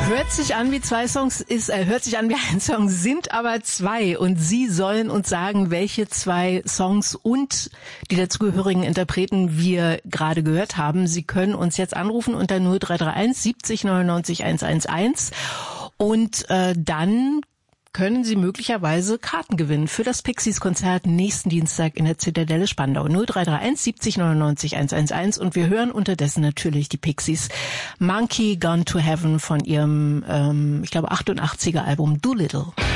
Hört sich an wie zwei Songs, hört sich an wie ein Song, sind aber zwei. Und Sie sollen uns sagen, welche zwei Songs und die dazugehörigen Interpreten wir gerade gehört haben. Sie können uns jetzt anrufen unter 0331 70 99 111 und dann können Sie möglicherweise Karten gewinnen für das Pixies-Konzert nächsten Dienstag in der Zitadelle Spandau. 0331 70 99 111 und wir hören unterdessen natürlich die Pixies Monkey Gone to Heaven von ihrem, ich glaube, 88er Album Doolittle.